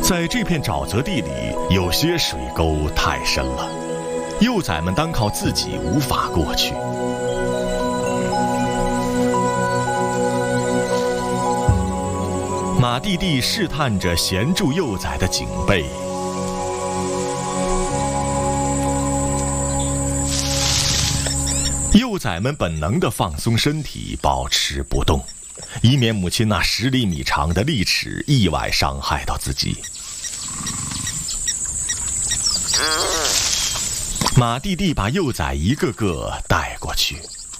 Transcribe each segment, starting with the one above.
在这片沼泽地里，有些水沟太深了，幼崽们单靠自己无法过去。马弟弟试探着衔住幼崽的颈背，幼崽们本能地放松身体，保持不动，以免母亲那10厘米长的利齿意外伤害到自己。马弟弟把幼崽一个个带过去。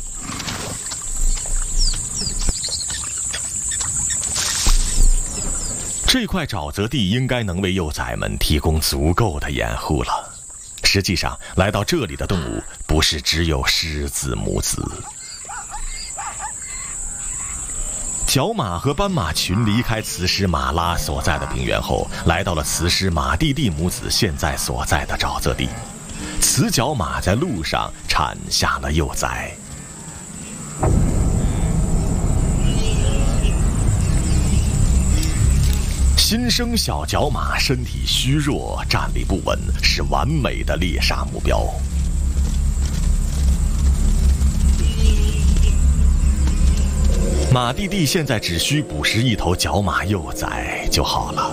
这块沼泽地应该能为幼崽们提供足够的掩护了。实际上，来到这里的动物不是只有狮子母子。角马和斑马群离开雌狮马拉所在的平原后，来到了雌狮马弟弟母子现在所在的沼泽地。雌角马在路上产下了幼崽。新生小角马身体虚弱，站立不稳，是完美的猎杀目标。马弟弟现在只需捕食一头角马幼崽就好了。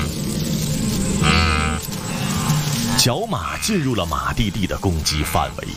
角马进入了马弟弟的攻击范围。